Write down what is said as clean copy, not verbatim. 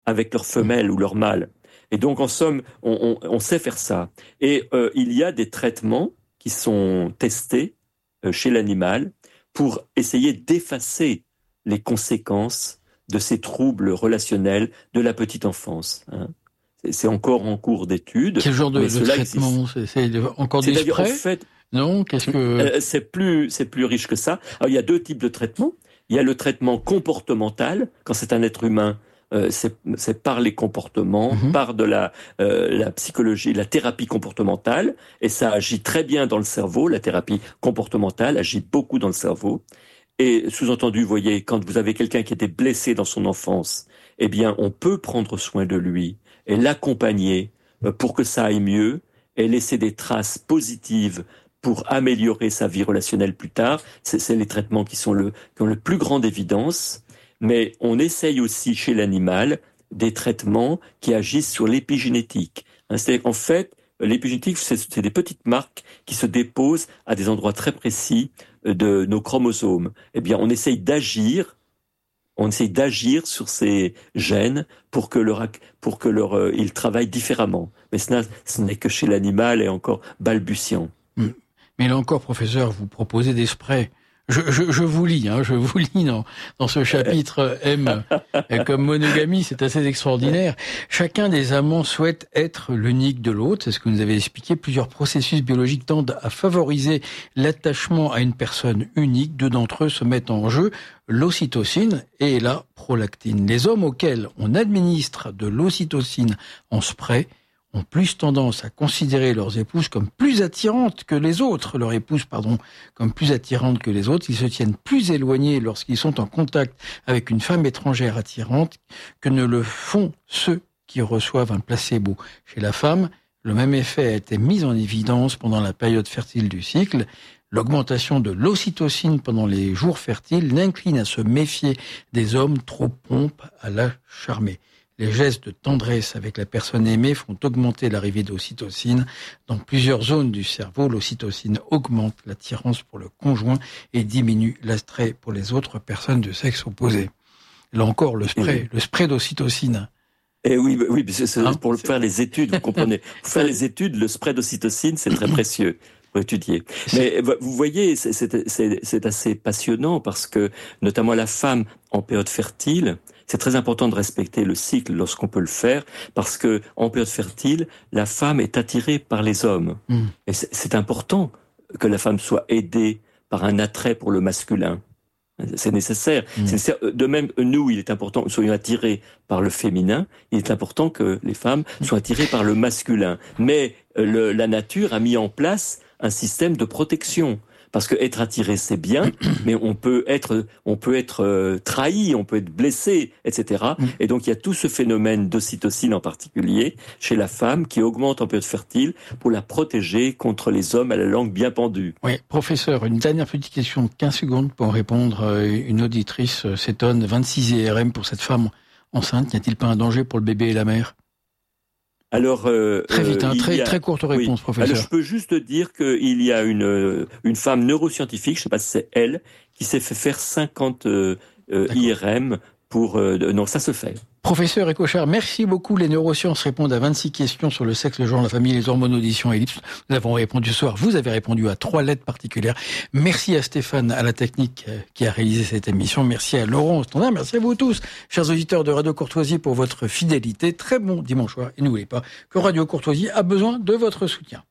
avec leur femelle ou leur mâle. Et donc, en somme, on sait faire ça. Et il y a des traitements qui sont testés chez l'animal pour essayer d'effacer les conséquences de ces troubles relationnels de la petite enfance. C'est encore en cours d'étude. Quel genre de traitement? C'est encore des sprays? En fait, non, qu'est-ce que... c'est plus riche que ça. Alors, il y a 2 types de traitements. Il y a le traitement comportemental, quand c'est un être humain, c'est par les comportements, par de la psychologie, la thérapie comportementale, et ça agit très bien dans le cerveau. La thérapie comportementale agit beaucoup dans le cerveau. Et sous-entendu, vous voyez, quand vous avez quelqu'un qui était blessé dans son enfance, eh bien, on peut prendre soin de lui et l'accompagner pour que ça aille mieux et laisser des traces positives pour améliorer sa vie relationnelle plus tard. C'est les traitements qui ont le plus grande évidence. Mais on essaye aussi chez l'animal des traitements qui agissent sur l'épigénétique. C'est en fait, l'épigénétique, c'est des petites marques qui se déposent à des endroits très précis de nos chromosomes. Eh bien, on essaye d'agir sur ces gènes pour que ils travaillent différemment. Mais ce n'est que chez l'animal et encore balbutiant. Mais là encore, professeur, vous proposez des sprays. Je vous lis, dans ce chapitre M comme monogamie, c'est assez extraordinaire. Chacun des amants souhaite être l'unique de l'autre, c'est ce que vous nous avez expliqué. Plusieurs processus biologiques tendent à favoriser l'attachement à une personne unique. 2 d'entre eux se mettent en jeu, l'ocytocine et la prolactine. Les hommes auxquels on administre de l'ocytocine en spray ont plus tendance à considérer leurs épouses comme plus attirantes que les autres, comme plus attirantes que les autres. Ils se tiennent plus éloignés lorsqu'ils sont en contact avec une femme étrangère attirante que ne le font ceux qui reçoivent un placebo. Chez la femme, le même effet a été mis en évidence pendant la période fertile du cycle. L'augmentation de l'ocytocine pendant les jours fertiles l'incline à se méfier des hommes trop prompts à la charmer. Les gestes de tendresse avec la personne aimée font augmenter l'arrivée d'ocytocine. Dans plusieurs zones du cerveau, l'ocytocine augmente l'attirance pour le conjoint et diminue l'attrait pour les autres personnes de sexe opposé. Là encore, le spray d'ocytocine. Et oui, pour faire les études, vous comprenez. Pour faire les études, le spray d'ocytocine, c'est très précieux pour étudier. Mais vous voyez, c'est assez passionnant parce que, notamment la femme en période fertile, c'est très important de respecter le cycle lorsqu'on peut le faire, parce que en période fertile, la femme est attirée par les hommes. Et c'est important que la femme soit aidée par un attrait pour le masculin. C'est nécessaire. De même, nous, il est important que nous soyons attirés par le féminin. Il est important que les femmes soient attirées par le masculin. Mais la nature a mis en place un système de protection. Parce que être attiré, c'est bien, mais on peut être trahi, on peut être blessé, etc. Et donc il y a tout ce phénomène d'ocytocine en particulier chez la femme qui augmente en période fertile pour la protéger contre les hommes à la langue bien pendue. Oui, professeur, une dernière petite question de 15 secondes pour répondre. Une auditrice s'étonne, 26 IRM pour cette femme enceinte. N'y a-t-il pas un danger pour le bébé et la mère ? Alors, très vite, très courte réponse, professeur. Alors, je peux juste dire qu'il y a une femme neuroscientifique, je ne sais pas si c'est elle, qui s'est fait faire 50 IRM pour... non, ça se fait. Professeur Écochard, merci beaucoup. Les neurosciences répondent à 26 questions sur le sexe, le genre, la famille, les hormones, audition et ellipse. Nous avons répondu ce soir. Vous avez répondu à 3 lettres particulières. Merci à Stéphane, à la technique qui a réalisé cette émission. Merci à Laurent au standard. Merci à vous tous, chers auditeurs de Radio Courtoisie, pour votre fidélité. Très bon dimanche soir. Et n'oubliez pas que Radio Courtoisie a besoin de votre soutien.